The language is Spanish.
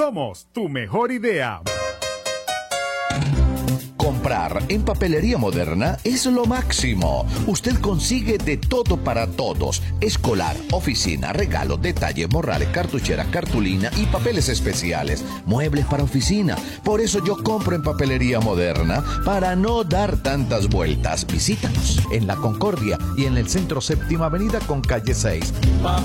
Somos tu mejor idea. Comprar en Papelería Moderna es lo máximo. Usted consigue de todo para todos: escolar, oficina, regalo, detalle, morrales, cartucheras, cartulina y papeles especiales, muebles para oficina. Por eso yo compro en Papelería Moderna, para no dar tantas vueltas. Visítanos en La Concordia y en el Centro Séptima Avenida con calle 6.